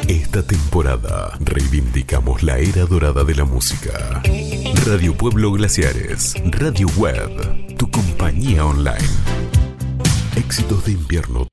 Esta temporada reivindicamos la era dorada de la música. Radio Pueblo Glaciares, Radio Web, tu compañía online. Éxitos de invierno